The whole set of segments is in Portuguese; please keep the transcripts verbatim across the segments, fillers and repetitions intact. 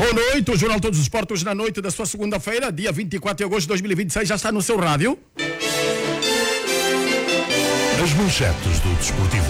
Boa noite, o Jornal Todos os Esportes na noite da sua segunda-feira, dia vinte e quatro de agosto de dois mil e vinte e seis, já está no seu rádio. As manchetes do desportivo.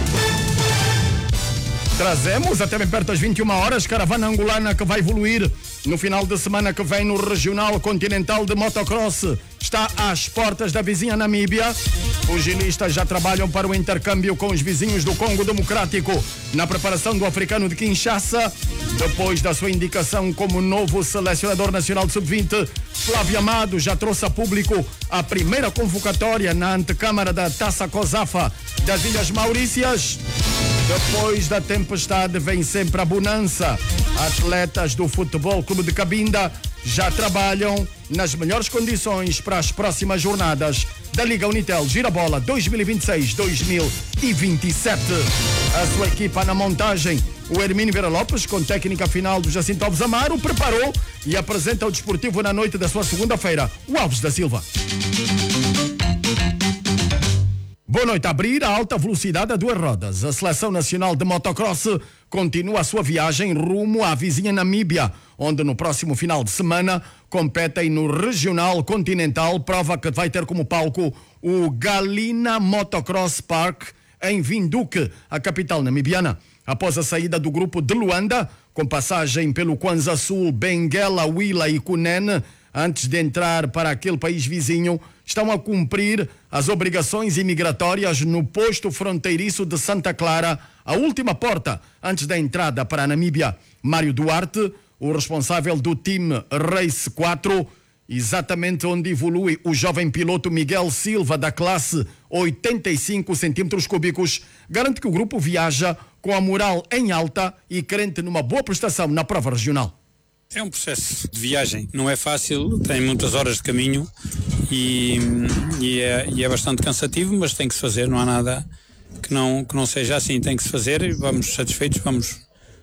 Trazemos até bem perto das vinte e uma horas, caravana angolana que vai evoluir no final de semana que vem no Regional Continental de Motocross. Está às portas da vizinha Namíbia. Os gilistas já trabalham para o intercâmbio com os vizinhos do Congo Democrático na preparação do africano de Kinshasa. Depois da sua indicação como novo selecionador nacional de sub vinte, Flávio Amado já trouxe a público a primeira convocatória na antecâmara da Taça COSAFA das Ilhas Maurícias. Depois da tempestade vem sempre a bonança. Atletas do Futebol Clube de Cabinda já trabalham nas melhores condições para as próximas jornadas da Liga Unitel Girabola dois mil e vinte e seis dois mil e vinte e sete. A sua equipa na montagem, o Hermínio Vera Lopes, com técnica final do Jacinto Alves Amaro, preparou e apresenta o desportivo na noite da sua segunda-feira, o Alves da Silva. Boa noite. A abrir a alta velocidade a duas rodas. A Seleção Nacional de Motocross continua a sua viagem rumo à vizinha Namíbia, onde no próximo final de semana competem no Regional Continental, prova que vai ter como palco o Galina Motocross Park em Windhoek, a capital namibiana. Após a saída do grupo de Luanda, com passagem pelo Kwanza Sul, Benguela, Willa e Cunene, antes de entrar para aquele país vizinho, estão a cumprir as obrigações imigratórias no posto fronteiriço de Santa Clara, a última porta antes da entrada para a Namíbia. Mário Duarte, o responsável do time Race quatro, exatamente onde evolui o jovem piloto Miguel Silva, da classe oitenta e cinco centímetros cúbicos, garante que o grupo viaja com a moral em alta e crente numa boa prestação na prova regional. É um processo de viagem, não é fácil, tem muitas horas de caminho e, e, é, e é bastante cansativo, mas tem que se fazer, não há nada que não, que não seja assim, tem que se fazer e vamos satisfeitos, vamos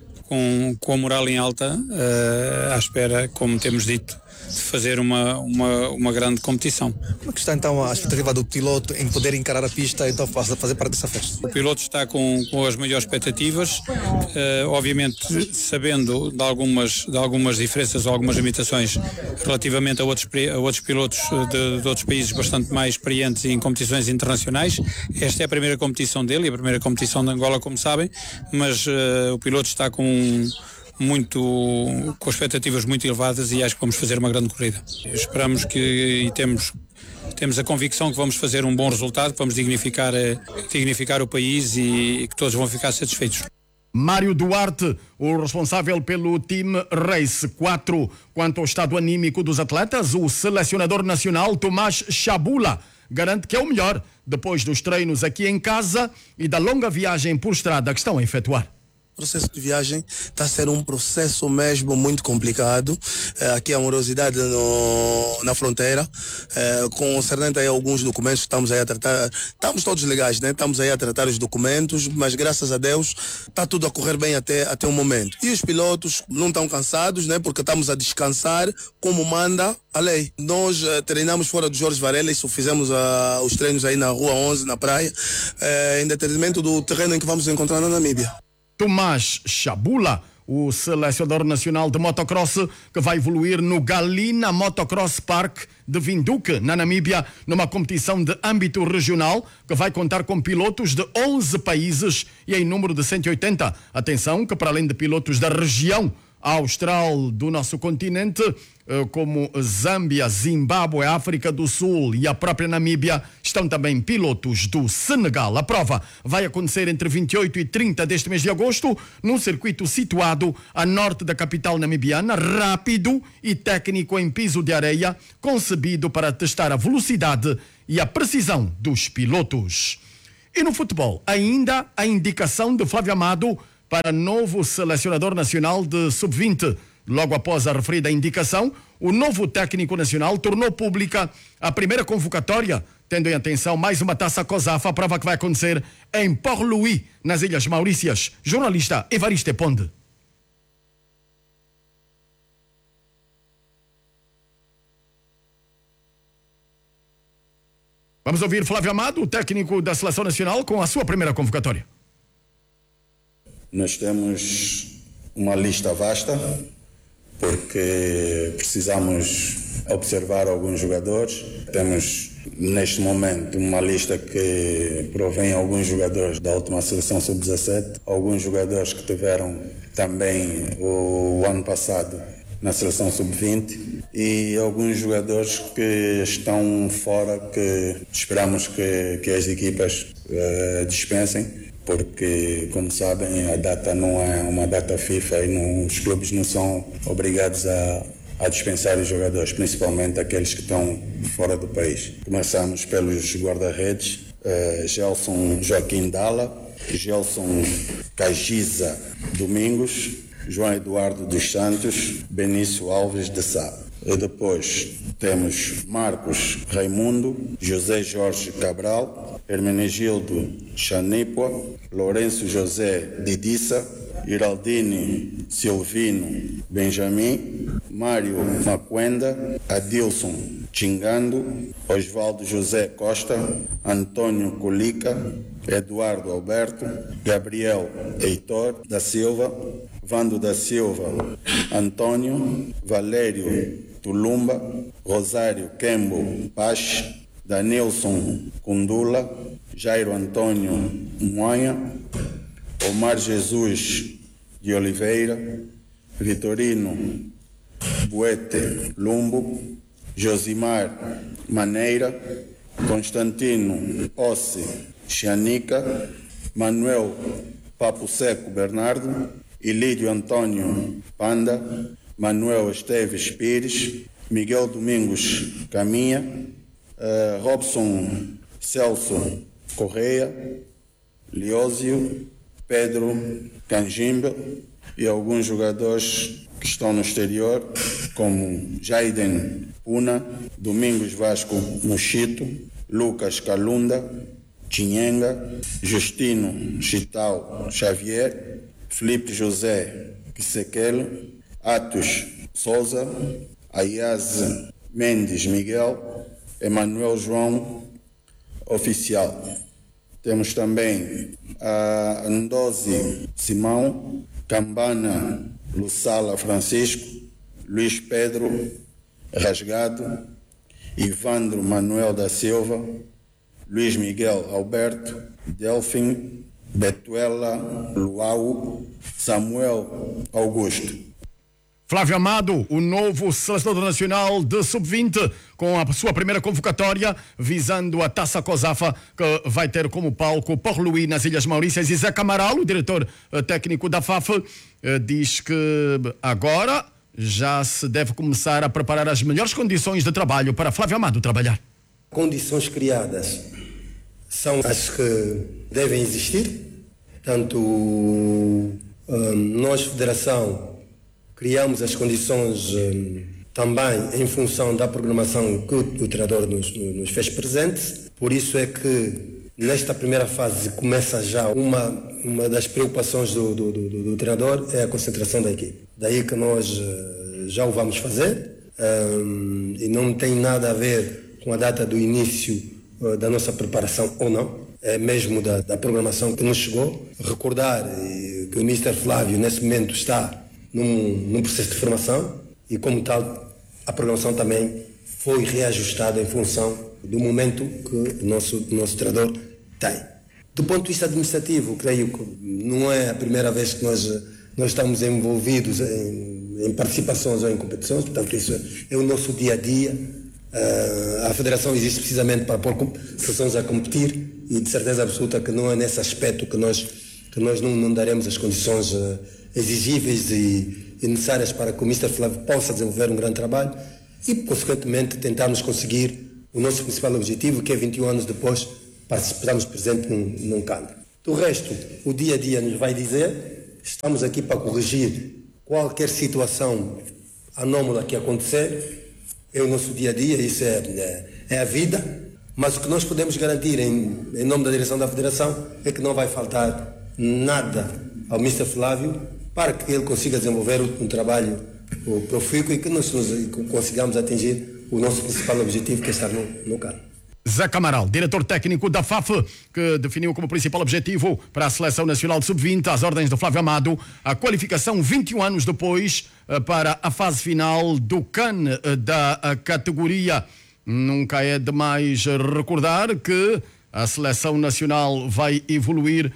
com, com a moral em alta, uh, à espera, como temos dito, de fazer uma, uma, uma grande competição. Como é que está então a expectativa do piloto em poder encarar a pista e então fazer parte dessa festa? O piloto está com, com as maiores expectativas, uh, obviamente sabendo de algumas, de algumas diferenças ou algumas limitações relativamente a outros, a outros pilotos de, de outros países bastante mais experientes em competições internacionais. Esta é a primeira competição dele, a primeira competição de Angola, como sabem, mas uh, o piloto está com muito, com expectativas muito elevadas e acho que vamos fazer uma grande corrida. Esperamos que e temos, temos a convicção que vamos fazer um bom resultado, que vamos dignificar, dignificar o país e, e que todos vão ficar satisfeitos. Mário Duarte, o responsável pelo time Race quatro. Quanto ao estado anímico dos atletas, o selecionador nacional Tomás Chabula garante que é o melhor depois dos treinos aqui em casa e da longa viagem por estrada que estão a efetuar. O processo de viagem está a ser um processo mesmo muito complicado. É, aqui a morosidade no, na fronteira, é, concernente aí a alguns documentos que estamos aí a tratar. Estamos todos legais, né? Estamos aí a tratar os documentos, mas graças a Deus está tudo a correr bem até, até o momento. E os pilotos não estão cansados, né? Porque estamos a descansar como manda a lei. Nós uh, treinamos fora do Jorge Varela, isso fizemos uh, os treinos aí na Rua onze, na praia, uh, em detrimento do terreno em que vamos encontrar na Namíbia. Tomás Chabula, o selecionador nacional de motocross, que vai evoluir no Galina Motocross Park de Windhoek, na Namíbia, numa competição de âmbito regional que vai contar com pilotos de onze países e em número de cento e oitenta. Atenção que, para além de pilotos da região austral do nosso continente, como Zâmbia, Zimbábue, África do Sul e a própria Namíbia, estão também pilotos do Senegal. A prova vai acontecer entre vinte e oito e trinta deste mês de agosto, num circuito situado a norte da capital namibiana, rápido e técnico em piso de areia, concebido para testar a velocidade e a precisão dos pilotos. E no futebol, ainda a indicação de Flávio Amado para novo selecionador nacional de sub vinte. Logo após a referida indicação, o novo técnico nacional tornou pública a primeira convocatória, tendo em atenção mais uma taça COSAFA, a prova que vai acontecer em Port-Louis, nas Ilhas Maurícias. Jornalista Evariste Ponde. Vamos ouvir Flávio Amado, o técnico da Seleção Nacional, com a sua primeira convocatória. Nós temos uma lista vasta porque precisamos observar alguns jogadores. Temos neste momento uma lista que provém alguns jogadores da última seleção sub dezassete, alguns jogadores que tiveram também o, o ano passado na seleção sub vinte e alguns jogadores que estão fora, que esperamos que, que as equipas uh, dispensem, porque, como sabem, a data não é uma data FIFA e não, os clubes não são obrigados a, a dispensar os jogadores, principalmente aqueles que estão fora do país. Começamos pelos guarda-redes, uh, Gelson Joaquim Dalla, Gelson Cagiza Domingos, João Eduardo dos Santos, Benício Alves de Sá. E depois temos Marcos Raimundo, José Jorge Cabral, Hermenegildo Chanipua, Lourenço José Didissa, Iraldine Silvino Benjamin, Mário Maquenda, Adilson Chingando, Osvaldo José Costa, Antônio Colica, Eduardo Alberto, Gabriel Heitor da Silva, Vando da Silva, Antônio, Valério Tulumba, Rosário Kembo Paz, Danilson Kundula, Jairo Antônio Moanha, Omar Jesus de Oliveira, Vitorino Buete Lumbo, Josimar Maneira, Constantino Ossi Chianica, Manuel Papo Seco Bernardo, Ilídio Antônio Panda, Manuel Esteves Pires, Miguel Domingos Caminha, uh, Robson Celso Correia, Liósio, Pedro Canjimba e alguns jogadores que estão no exterior, como Jaiden Puna, Domingos Vasco Mochito, Lucas Calunda, Tinhenga, Justino Chital Xavier, Felipe José Quisequel, Atos Souza, Ayaz Mendes Miguel, Emanuel João Oficial. Temos também a Ndozi Simão, Cambana Lussala Francisco, Luiz Pedro Rasgado, Ivandro Manuel da Silva, Luiz Miguel Alberto, Delfim Betuela Luau, Samuel Augusto. Flávio Amado, o novo selecionador nacional de sub vinte, com a sua primeira convocatória visando a Taça COSAFA, que vai ter como palco Port-Louis nas Ilhas Maurícias. E Zé Camaral, o diretor técnico da F A F, diz que agora já se deve começar a preparar as melhores condições de trabalho para Flávio Amado trabalhar. Condições criadas são as que devem existir. Tanto hum, nós, Federação, criamos as condições hum, também em função da programação que o, o treinador nos, nos fez presente. Por isso é que nesta primeira fase começa já uma, uma das preocupações do, do, do, do treinador, é a concentração da equipe. Daí que nós uh, já o vamos fazer um, e não tem nada a ver com a data do início uh, da nossa preparação ou não. É mesmo da, da programação que nos chegou. Recordar eh, que o mister Flávio nesse momento está num, num processo de formação e como tal a programação também foi reajustada em função do momento que o nosso, o nosso treinador tem. Do ponto de vista administrativo, creio que não é a primeira vez que nós, nós estamos envolvidos em, em participações ou em competições, portanto isso é o nosso dia a dia. Uh, a Federação existe precisamente para pôr seleções a competir e de certeza absoluta que não é nesse aspecto que nós, que nós não, não daremos as condições uh, exigíveis e, e necessárias para que o mister Flávio possa desenvolver um grande trabalho e, consequentemente, tentarmos conseguir o nosso principal objetivo, que é vinte e um anos depois participarmos presente num, num camping. Do resto, o dia a dia nos vai dizer, estamos aqui para corrigir qualquer situação anómala que acontecer. É o nosso dia a dia, isso é, é, é a vida, mas o que nós podemos garantir em, em nome da direção da Federação é que não vai faltar nada ao mister Flávio para que ele consiga desenvolver um trabalho profícuo e que nós nos, consigamos atingir o nosso principal objetivo, que é estar no, no carro. Zé Camaral, diretor técnico da F A F, que definiu como principal objetivo para a Seleção Nacional de sub vinte, às ordens do Flávio Amado, a qualificação vinte e um anos depois para a fase final do C A N da categoria. Nunca é demais recordar que a Seleção Nacional vai evoluir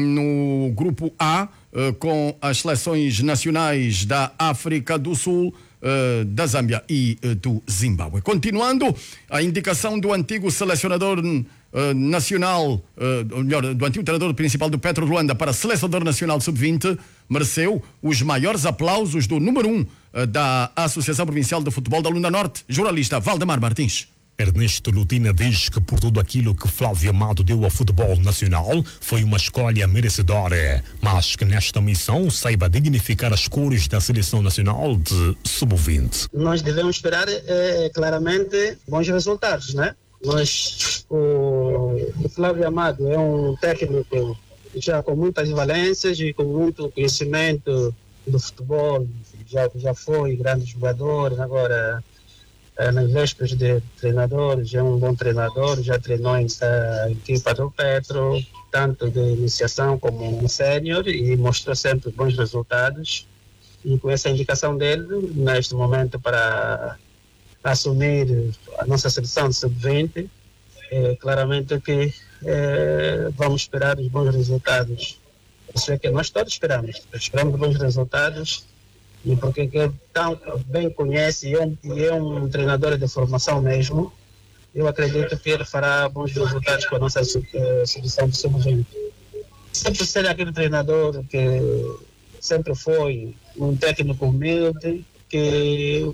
no grupo A com as seleções nacionais da África do Sul, Uh, da Zâmbia e uh, do Zimbábue. Continuando, a indicação do antigo selecionador uh, nacional, uh, ou melhor, do antigo treinador principal do Petro de Luanda para selecionador nacional sub vinte, mereceu os maiores aplausos do número um uh, da Associação Provincial de Futebol da Lunda Norte, jornalista Valdemar Martins. Ernesto Lutina diz que por tudo aquilo que Flávio Amado deu ao futebol nacional foi uma escolha merecedora, mas que nesta missão saiba dignificar as cores da seleção nacional de sub vinte. Nós devemos esperar é, claramente bons resultados, né? Nós, o, o Flávio Amado é um técnico já com muitas valências e com muito conhecimento do futebol, já, já foi grande jogador, agora nas vésperas de treinador, já é um bom treinador, já treinou em a equipa do Petro, tanto de iniciação como no sénior, e mostrou sempre bons resultados. E com essa indicação dele, neste momento, para assumir a nossa seleção de sub vinte, é, claramente que é, vamos esperar os bons resultados. Isso é que nós todos esperamos, esperamos bons resultados. E porque ele tão bem conhece e é, um, e é um treinador de formação mesmo, eu acredito que ele fará bons resultados com a nossa uh, seleção de sub vinte. Sempre ser aquele treinador que sempre foi um técnico humilde, que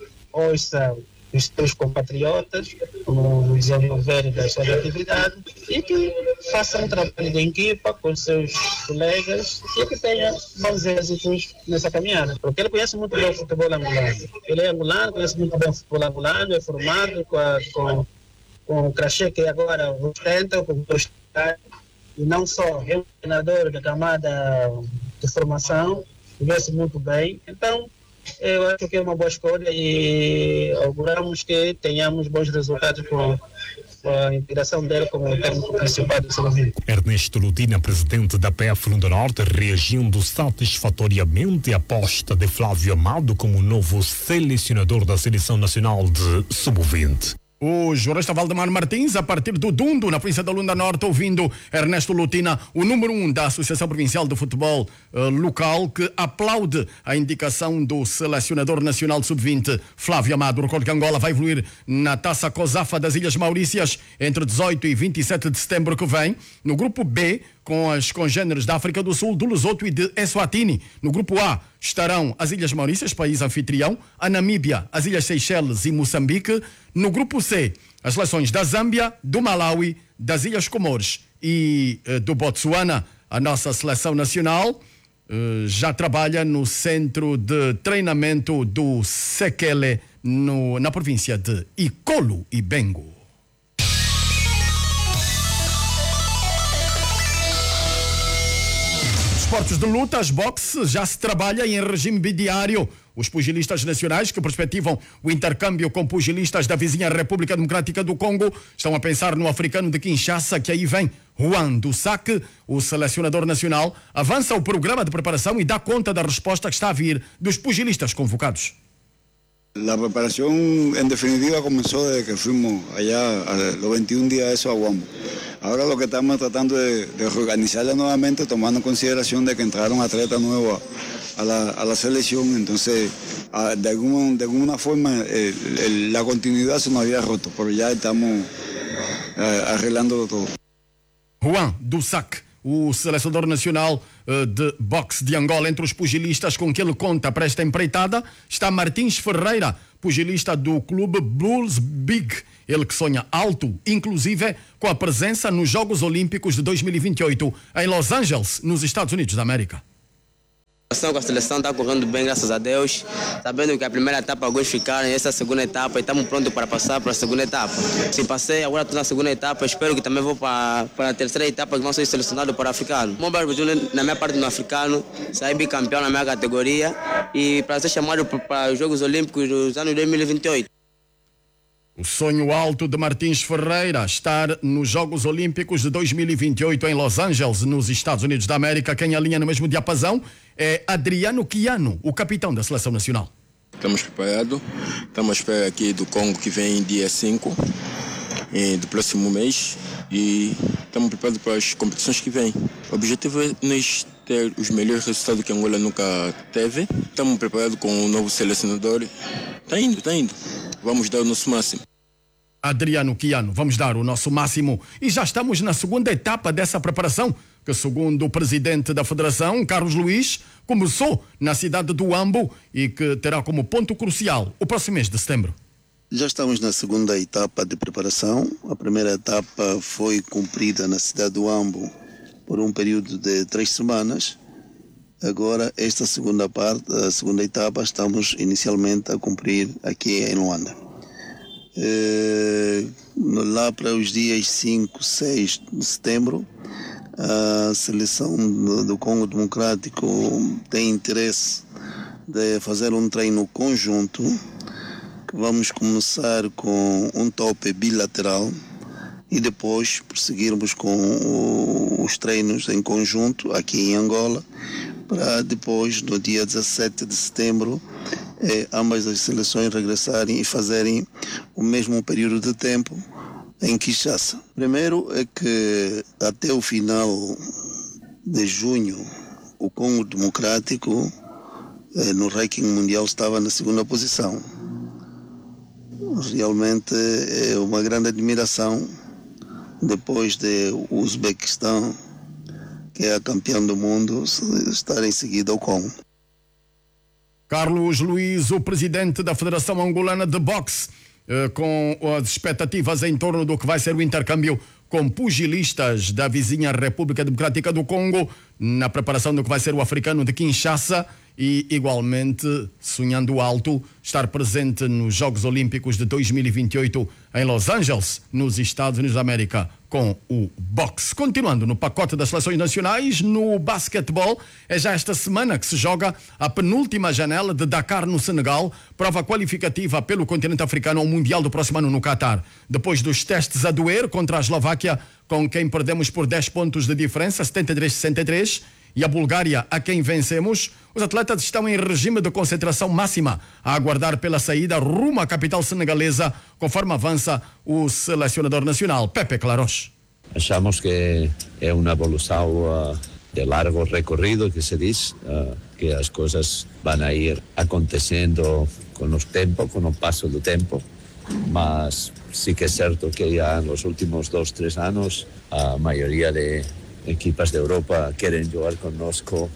ouça os seus compatriotas no desenvolver da sua atividade e que faça um trabalho de equipa com os seus colegas e que tenha bons êxitos nessa caminhada, porque ele conhece muito bem o futebol angolano. Ele é angolano, conhece muito bem o futebol angolano, é formado com, a, com, com o crachê que agora ostenta, com o e não só é um treinador da camada de formação, conhece muito bem. Então, eu acho que é uma boa escolha e auguramos que tenhamos bons resultados com a integração dele como técnico principal do sub vinte. Ernesto Lutina, presidente da P F Lunda Norte, reagindo satisfatoriamente à aposta de Flávio Amado como novo selecionador da Seleção Nacional de sub vinte. O jornalista Valdemar Martins, a partir do Dundo, na província da Lunda Norte, ouvindo Ernesto Lutina, o número um da Associação Provincial de Futebol uh, local, que aplaude a indicação do selecionador nacional de sub vinte, Flávio Amado. Recordo que Angola vai evoluir na Taça COSAFA das Ilhas Maurícias entre dezoito e vinte e sete de setembro que vem. No grupo B, com as congêneres da África do Sul, do Lesoto e de Eswatini. No grupo A estarão as Ilhas Maurícias, país anfitrião, a Namíbia, as Ilhas Seychelles e Moçambique. No grupo C, as seleções da Zâmbia, do Malawi, das Ilhas Comores e uh, do Botsuana. A nossa seleção nacional uh, já trabalha no centro de treinamento do Sekele, no, na província de Ikolo e Bengo. Esportes de lutas, boxe, já se trabalha em regime bidiário. Os pugilistas nacionais que perspectivam o intercâmbio com pugilistas da vizinha República Democrática do Congo estão a pensar no africano de Kinshasa, que aí vem. Juan Dussac, o selecionador nacional, avança o programa de preparação e dá conta da resposta que está a vir dos pugilistas convocados. La preparación en definitiva comenzó desde que fuimos allá a los veintiún días de eso a Huambo. Ahora lo que estamos tratando de, de reorganizarla nuevamente, tomando en consideración de que entraron atletas nuevos a, a, la, a la selección, entonces a, de, alguna, de alguna forma el, el, la continuidad se nos había roto, pero ya estamos a, arreglándolo todo. Juan Dussac, o selecionador nacional uh, de boxe de Angola. Entre os pugilistas com que ele conta para esta empreitada está Martins Ferreira, pugilista do clube Bulls Big. Ele que sonha alto, inclusive com a presença nos Jogos Olímpicos de dois mil e vinte e oito em Los Angeles, nos Estados Unidos da América. A situação com a seleção está correndo bem, graças a Deus. Sabendo que a primeira etapa alguns ficaram, e essa segunda etapa, e estamos prontos para passar para a segunda etapa. Se passei, agora estou na segunda etapa, espero que também vou para, para a terceira etapa, que vão ser selecionados para o africano. Mobile Júnior, na minha parte do africano, saí bicampeão na minha categoria e para ser chamado para os Jogos Olímpicos dos anos dois mil e vinte e oito. O sonho alto de Martins Ferreira, estar nos Jogos Olímpicos de dois mil e vinte e oito em Los Angeles, nos Estados Unidos da América. Quem alinha no mesmo diapasão é Adriano Quiano, o capitão da Seleção Nacional. Estamos preparados, estamos à espera aqui do Congo que vem dia cinco do próximo mês e estamos preparados para as competições que vêm. O objetivo é nós ter os melhores resultados que a Angola nunca teve. Estamos preparados com um novo selecionador. Está indo, está indo. Vamos dar o nosso máximo. Adriano Quiano, vamos dar o nosso máximo. E já estamos na segunda etapa dessa preparação, que segundo o presidente da Federação, Carlos Luís, começou na cidade do Huambo e que terá como ponto crucial o próximo mês de setembro. Já estamos na segunda etapa de preparação. A primeira etapa foi cumprida na cidade do Huambo por um período de três semanas. Agora, esta segunda parte, a segunda etapa, estamos inicialmente a cumprir aqui em Luanda. Eh, lá para os dias cinco, seis de setembro, a seleção do, do Congo Democrático tem interesse de fazer um treino conjunto, que vamos começar com um tope bilateral e depois prosseguirmos com o, os treinos em conjunto aqui em Angola, para depois, no dia dezassete de setembro, eh, ambas as seleções regressarem e fazerem o mesmo período de tempo em Kinshasa. Primeiro é que até o final de junho, o Congo Democrático, eh, no ranking mundial, estava na segunda posição. Realmente é uma grande admiração, depois de o Uzbequistão, que é a campeã do mundo, estar em seguida ao Congo. Carlos Luís, o presidente da Federação Angolana de Boxe, eh, com as expectativas em torno do que vai ser o intercâmbio com pugilistas da vizinha República Democrática do Congo, na preparação do que vai ser o africano de Kinshasa, e igualmente sonhando alto estar presente nos Jogos Olímpicos de dois mil e vinte e oito em Los Angeles, nos Estados Unidos da América, com o boxe. Continuando no pacote das seleções nacionais, no basquetebol, é já esta semana que se joga a penúltima janela de Dakar no Senegal, prova qualificativa pelo continente africano ao Mundial do próximo ano no Qatar. Depois dos testes a doer contra a Eslováquia, com quem perdemos por dez pontos de diferença, setenta e três a sessenta e três, e a Bulgária, a quem vencemos, os atletas estão em regime de concentração máxima, a aguardar pela saída rumo à capital senegalesa, conforme avança o selecionador nacional, Pepe Claros. Achamos que é uma evolução uh, de largo recorrido, que se diz, uh, que as coisas vão a ir acontecendo com o tempo, com o passo do tempo, mas sí que é certo que já nos últimos dois, três anos, a maioria de equipas de Europa querem jogar conosco.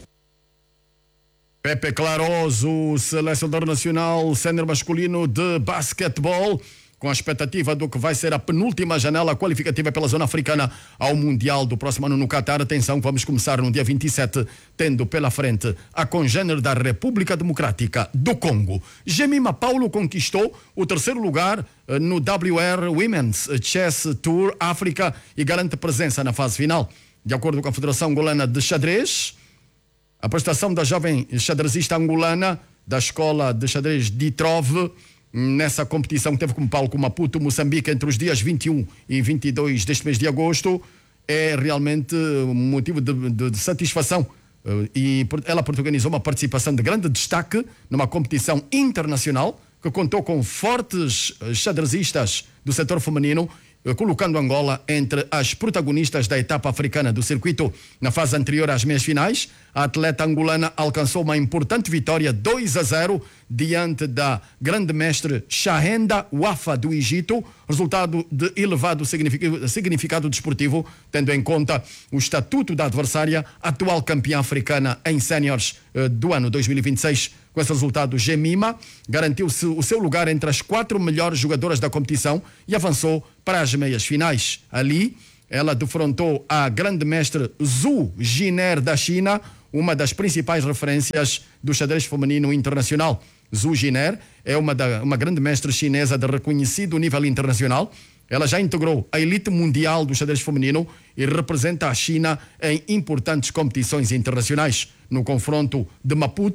Pepe Claros, o selecionador nacional sénior masculino de basquetebol, com a expectativa do que vai ser a penúltima janela qualificativa pela zona africana ao Mundial do próximo ano no Qatar. Atenção, vamos começar no dia vinte e sete, tendo pela frente a congênere da República Democrática do Congo. Jemima Paulo conquistou o terceiro lugar no W R Women's Chess Tour África e garante presença na fase final. De acordo com a Federação Angolana de Xadrez, a prestação da jovem xadrezista angolana da Escola de Xadrez Ditrov nessa competição que teve como palco Maputo, Moçambique, entre os dias vinte e um e vinte e dois deste mês de agosto, é realmente um motivo de, de, de satisfação. E ela protagonizou uma participação de grande destaque numa competição internacional que contou com fortes xadrezistas do setor feminino, colocando Angola entre as protagonistas da etapa africana do circuito. Na fase anterior às meias finais, a atleta angolana alcançou uma importante vitória dois a zero diante da grande mestre Shahenda Wafa do Egito, resultado de elevado significado desportivo, tendo em conta o estatuto da adversária, atual campeã africana em séniores do ano dois mil e vinte e seis. Com esse resultado, Jemima garantiu-se o seu lugar entre as quatro melhores jogadoras da competição e avançou para as meias finais. Ali, ela defrontou a grande mestre Zhu Jiner da China, uma das principais referências do xadrez feminino internacional. Zhu Jiner é uma, da, uma grande mestre chinesa de reconhecido nível internacional. Ela já integrou a elite mundial do xadrez feminino e representa a China em importantes competições internacionais. No confronto de Maputo,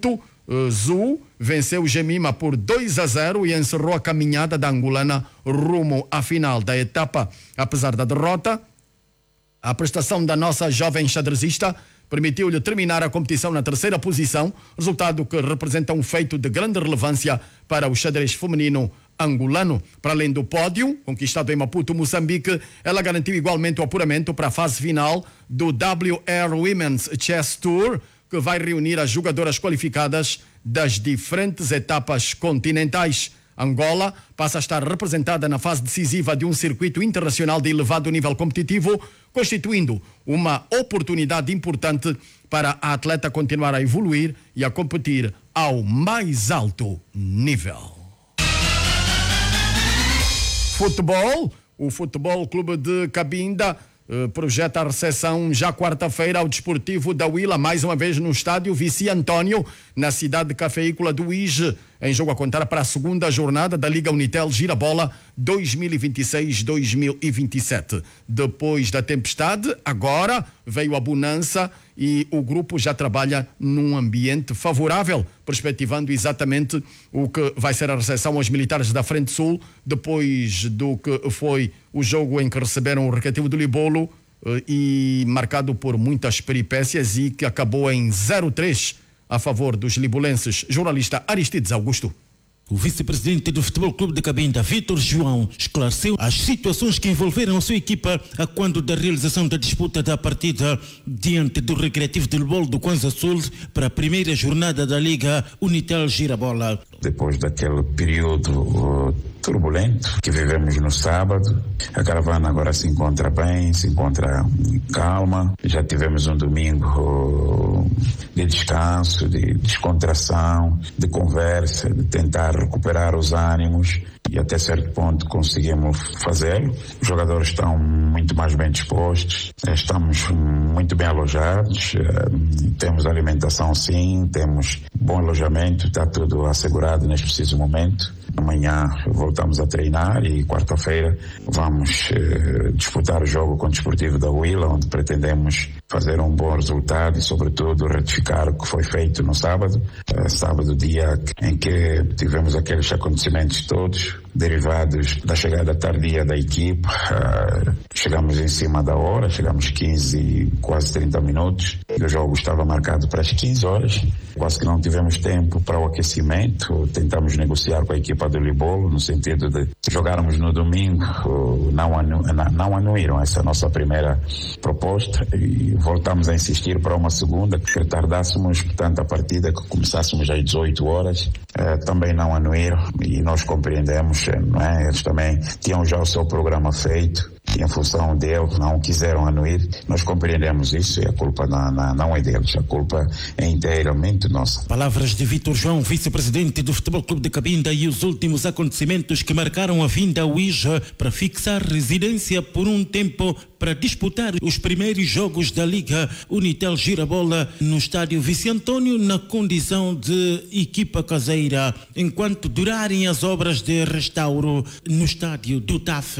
uh, Zul venceu o Gemima por dois a zero e encerrou a caminhada da angolana rumo à final da etapa. Apesar da derrota, a prestação da nossa jovem xadrezista permitiu-lhe terminar a competição na terceira posição, resultado que representa um feito de grande relevância para o xadrez feminino angolano. Para além do pódio, conquistado em Maputo, Moçambique, ela garantiu igualmente o apuramento para a fase final do W R Women's Chess Tour, que vai reunir as jogadoras qualificadas das diferentes etapas continentais. Angola passa a estar representada na fase decisiva de um circuito internacional de elevado nível competitivo, constituindo uma oportunidade importante para a atleta continuar a evoluir e a competir ao mais alto nível. Futebol, o Futebol Clube de Cabinda eh, projeta a recepção já quarta-feira ao Desportivo da Huila, mais uma vez no estádio Vici António, na cidade cafeícola do Ige, em jogo a contar para a segunda jornada da Liga Unitel Girabola dois mil e vinte e seis dois mil e vinte e sete. Depois da tempestade, agora veio a bonança e o grupo já trabalha num ambiente favorável, perspectivando exatamente o que vai ser a recepção aos militares da Frente Sul, depois do que foi o jogo em que receberam o Recreativo do Libolo e marcado por muitas peripécias e que acabou em zero a três a favor dos libolenses. Jornalista Aristides Augusto. O vice-presidente do Futebol Clube de Cabinda, Vítor João, esclareceu as situações que envolveram a sua equipa a quando da realização da disputa da partida diante do Recreativo de Libolo do Kwanza Sul para a primeira jornada da Liga Unitel Girabola. Depois daquele período uh, turbulento que vivemos no sábado, a caravana agora se encontra bem, se encontra calma. Já tivemos um domingo uh, de descanso, de descontração, de conversa, de tentar recuperar os ânimos e até certo ponto conseguimos fazê-lo. Os jogadores estão muito mais bem dispostos, estamos muito bem alojados, temos alimentação sim, temos bom alojamento, está tudo assegurado neste preciso momento. Amanhã voltamos a treinar e quarta-feira vamos eh, disputar o jogo com o Desportivo da Huila, onde pretendemos fazer um bom resultado e, sobretudo, retificar o que foi feito no sábado. Eh, sábado, dia em que tivemos aqueles acontecimentos todos derivados da chegada tardia da equipe. Uh, chegamos em cima da hora, chegamos quinze, quase trinta minutos, e o jogo estava marcado para as quinze horas. Quase que não tivemos tempo para o aquecimento. Tentamos negociar com a equipa do Libolo no sentido de jogarmos no domingo. Uh, não, anu, não anuíram essa nossa primeira proposta e voltamos a insistir para uma segunda, que retardássemos, portanto, a partida, que começássemos às dezoito horas. Uh, também não anuíram e nós compreendemos. Não é? Eles também tinham já o seu programa feito e em função dele não quiseram anuir. Nós compreendemos isso e a culpa não, não, não é deles, a culpa é inteiramente nossa. Palavras de Vítor João, vice-presidente do Futebol Clube de Cabinda, e os últimos acontecimentos que marcaram a vinda ao Ija para fixar residência por um tempo para disputar os primeiros jogos da Liga Unitel Girabola no estádio Vici António, na condição de equipa caseira, enquanto durarem as obras de restauro no estádio do T A F.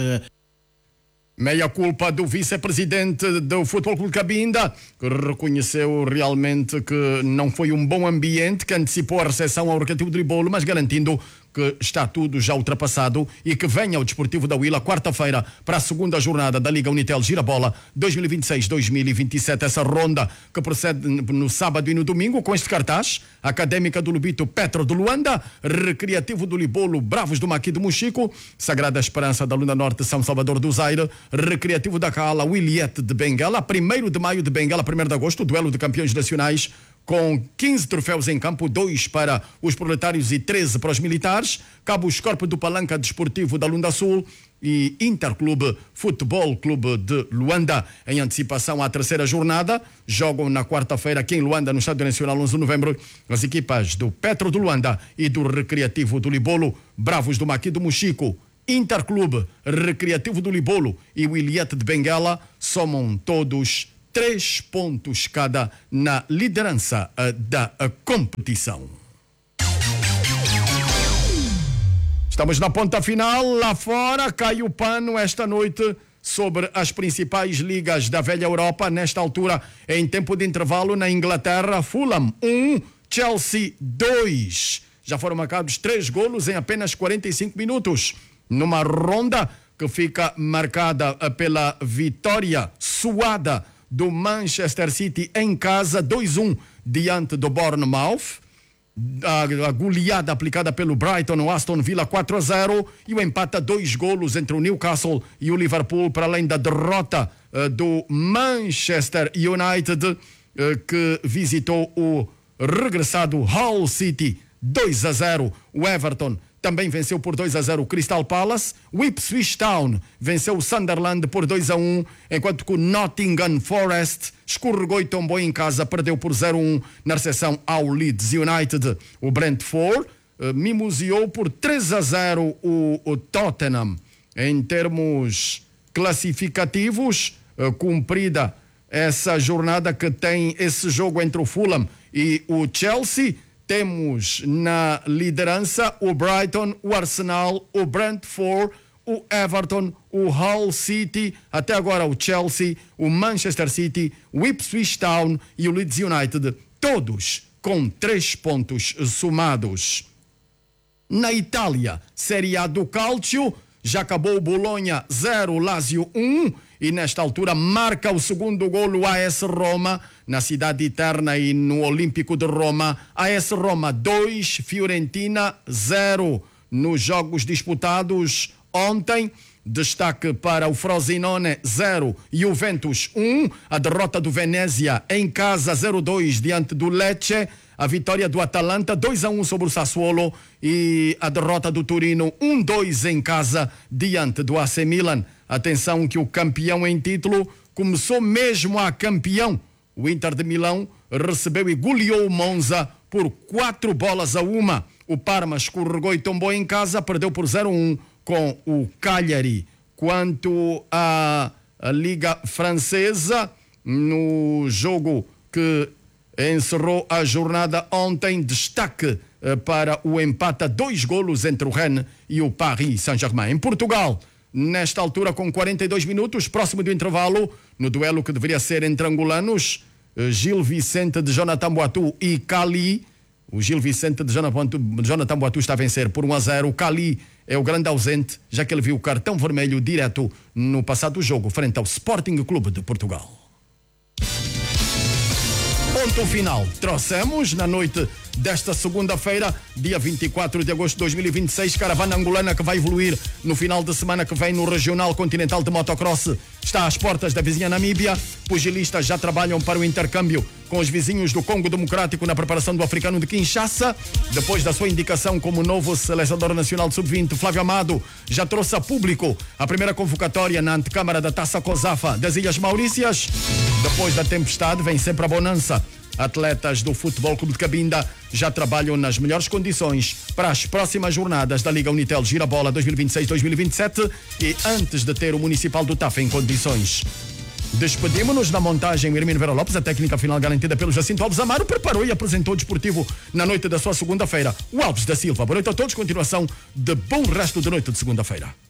Meia culpa do vice-presidente do Futebol Clube de Cabinda, que reconheceu realmente que não foi um bom ambiente, que antecipou a recepção ao Recreativo de Libolo, mas garantindo que está tudo já ultrapassado e que venha o Desportivo da Huila quarta-feira para a segunda jornada da Liga Unitel Girabola dois mil e vinte e seis dois mil e vinte e sete. Essa ronda que procede no sábado e no domingo com este cartaz: Académica do Lubito, Petro do Luanda, Recreativo do Libolo, Bravos do Maqui do Mochico, Sagrada Esperança da Lunda Norte, São Salvador do Zaire, Recreativo da Cala, Williette de Benguela. Primeiro de maio de Benguela, primeiro de agosto, duelo de campeões nacionais com quinze troféus em campo, dois para os proletários e treze para os militares. Cabo Escorpo do Palanca Desportivo da Lunda Sul e Interclube Futebol Clube de Luanda. Em antecipação à terceira jornada, jogam na quarta-feira aqui em Luanda, no Estádio Nacional, onze de novembro, as equipas do Petro do Luanda e do Recreativo do Libolo. Bravos do Maqui do Mochico, Interclube, Recreativo do Libolo e Williette de Benguela somam todos três pontos cada na liderança uh, da uh, competição. Estamos na ponta final. Lá fora cai o pano esta noite sobre as principais ligas da velha Europa. Nesta altura, em tempo de intervalo, na Inglaterra, Fulham um, Chelsea dois. Já foram marcados três golos em apenas quarenta e cinco minutos. Numa ronda que fica marcada pela vitória suada do Manchester City em casa, dois a um diante do Bournemouth. A, a goleada aplicada pelo Brighton no Aston Villa quatro a zero e o empate a dois golos entre o Newcastle e o Liverpool, para além da derrota uh, do Manchester United, uh, que visitou o regressado Hull City dois a zero. O Everton também venceu por dois a zero o Crystal Palace. O Ipswich Town venceu o Sunderland por dois a um, enquanto que o Nottingham Forest escorregou e tombou em casa, perdeu por zero a um na recepção ao Leeds United. O Brentford uh, mimoseou por três a zero o, o Tottenham. Em termos classificativos, uh, cumprida essa jornada que tem esse jogo entre o Fulham e o Chelsea, temos na liderança o Brighton, o Arsenal, o Brentford, o Everton, o Hull City, até agora o Chelsea, o Manchester City, o Ipswich Town e o Leeds United, todos com três pontos somados. Na Itália, Série A do Calcio, já acabou o Bologna zero, Lazio um, e nesta altura marca o segundo golo A S Roma, na Cidade Eterna e no Olímpico de Roma. A S Roma dois, Fiorentina zero. Nos jogos disputados ontem, destaque para o Frosinone zero, Juventus um, a derrota do Venezia em casa zero a dois diante do Lecce, a vitória do Atalanta dois a um sobre o Sassuolo e a derrota do Torino um a dois em casa diante do A C Milan. Atenção que o campeão em título começou mesmo a campeão. O Inter de Milão recebeu e goleou o Monza por quatro bolas a uma. O Parma escorregou e tombou em casa, perdeu por zero a um com o Cagliari. Quanto à, à Liga Francesa, no jogo que encerrou a jornada ontem, destaque eh, para o empate a dois golos entre o Rennes e o Paris Saint-Germain. Em Portugal, nesta altura com quarenta e dois minutos, próximo do intervalo, no duelo que deveria ser entre angolanos, eh, Gil Vicente de Jonathan Boatu e Cali. O Gil Vicente de Jonathan Boatu está a vencer por um a zero. O Cali é o grande ausente, já que ele viu o cartão vermelho direto no passado jogo frente ao Sporting Clube de Portugal. Ponto final. Trouxemos na noite desta segunda-feira, dia vinte e quatro de agosto de dois mil e vinte e seis, caravana angolana que vai evoluir no final de semana que vem no Regional Continental de Motocross. Está às portas da vizinha Namíbia. Pugilistas já trabalham para o intercâmbio com os vizinhos do Congo Democrático na preparação do Africano de Kinshasa. Depois da sua indicação como novo selecionador nacional de sub vinte, Flávio Amado já trouxe a público a primeira convocatória na antecâmara da Taça Cosafa das Ilhas Maurícias. Depois da tempestade vem sempre a bonança. Atletas do Futebol Clube de Cabinda já trabalham nas melhores condições para as próximas jornadas da Liga Unitel Girabola dois mil e vinte e seis dois mil e vinte e sete e antes de ter o Municipal do Tafé em condições. Despedimos-nos da montagem. O Hermínio Vera Lopes, a técnica final garantida pelo Jacinto Alves Amaro, preparou e apresentou o desportivo na noite da sua segunda-feira. O Alves da Silva. Boa noite a todos. Continuação de bom resto de noite de segunda-feira.